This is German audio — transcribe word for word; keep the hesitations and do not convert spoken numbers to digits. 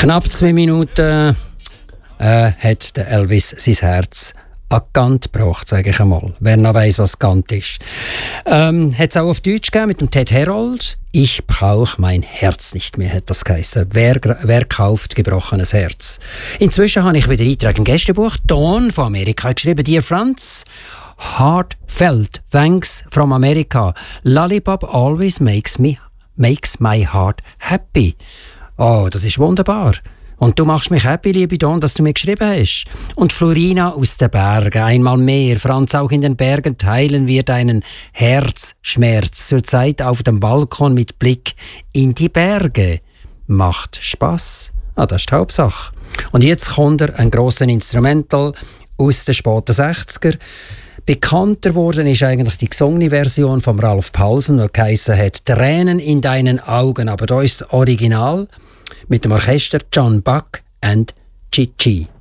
Knapp zwei Minuten äh, hat der Elvis sein Herz an Kant gebracht, sage ich einmal. Wer noch weiss, was Kant ist. Ähm, hat es auch auf Deutsch gegeben mit dem Ted Herold. Ich brauche mein Herz nicht mehr, hat das geheißen. Wer, wer kauft gebrochenes Herz? Inzwischen habe ich wieder Eintrag im Gästebuch. Dawn von Amerika hat geschrieben, Dear Franz, heartfelt thanks from America. Lollipop always makes me makes my heart happy. Oh, das ist wunderbar. Und du machst mich happy, liebe Dawn, dass du mir geschrieben hast. Und Florina aus den Bergen, einmal mehr. Franz, auch in den Bergen teilen wir deinen Herzschmerz. Zurzeit auf dem Balkon mit Blick in die Berge. Macht Spass. Ah, das ist die Hauptsache. Und jetzt kommt er, ein grosser Instrumental aus den späten sechziger. Bekannter worden ist eigentlich die gesungene Version von Ralph Paulsen, die geheissen hat «Tränen in deinen Augen». Aber da ist das Original mit dem Orchester John Buck and Chi-Chi.